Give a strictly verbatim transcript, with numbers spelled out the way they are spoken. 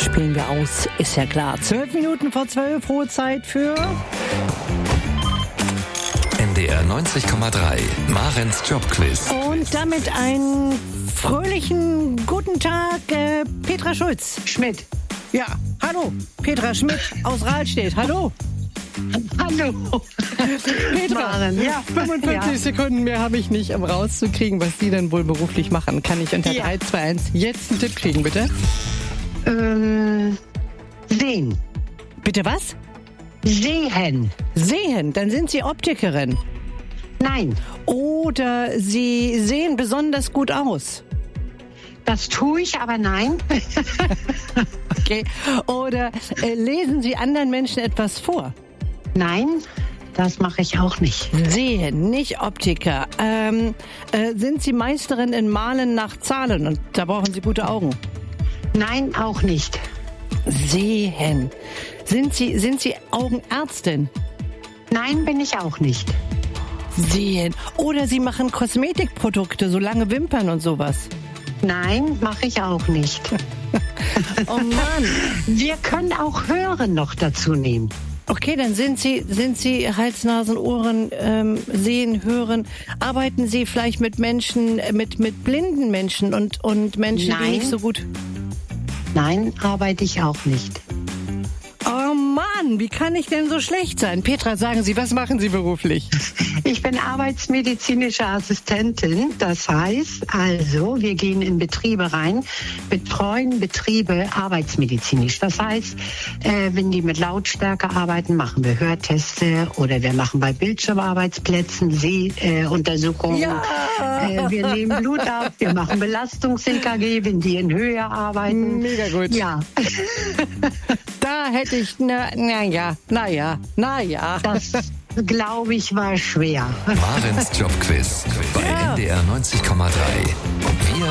spielen wir aus, ist ja klar. Zwölf Minuten vor zwölf, hohe Zeit für N D R neunzig Komma drei, Marens Jobquiz. Und damit einen fröhlichen guten Tag, äh, Petra Schulz. Schmidt. Ja, hallo, Petra Schmidt aus Rahlstedt. Hallo. Hallo. Petra, Maren. ja, fünfundfünfzig Ja. Sekunden mehr habe ich nicht, um rauszukriegen, was Sie denn wohl beruflich machen. Kann ich unter Ja. drei, zwei, eins jetzt einen Tipp kriegen, bitte? Ähm, sehen. Bitte was? Sehen. Sehen, dann sind Sie Optikerin. Nein, Oder Sie sehen besonders gut aus. das tue ich, aber nein. Okay. Oder äh, lesen Sie anderen Menschen etwas vor? Nein, das mache ich auch nicht. Sehen, nicht Optiker. Ähm, äh, sind Sie Meisterin in Malen nach Zahlen und da brauchen Sie gute Augen? Nein, auch nicht. Sehen. Sind Sie, sind Sie Augenärztin? Nein, bin ich auch nicht. Sehen. Oder Sie machen Kosmetikprodukte, so lange Wimpern und sowas. Nein, mache ich auch nicht. Oh Mann. Wir können auch Hören noch dazu nehmen. Okay, dann sind Sie, sind Sie Hals, Nasen, Ohren, ähm, sehen, hören. Arbeiten Sie vielleicht mit Menschen, äh, mit, mit blinden Menschen und, und Menschen, Nein. die nicht so gut... Nein, arbeite ich auch nicht. Oh Mann, wie kann ich denn so schlecht sein? Petra, sagen Sie, was machen Sie beruflich? Ich bin arbeitsmedizinische Assistentin. Das heißt also, wir gehen in Betriebe rein, betreuen Betriebe arbeitsmedizinisch. Das heißt, äh, wenn die mit Lautstärke arbeiten, machen wir Hörteste oder wir machen bei Bildschirmarbeitsplätzen Sehuntersuchungen. Ja. Äh, wir nehmen Blut ab, wir machen Belastungs-E K G, wenn die in Höhe arbeiten. Mega gut. Ja, Da hätte ich, na, na ja, na ja, na ja. das glaube ich war schwer. Marens Jobquiz bei Ja. N D R neunzig Komma drei. Wir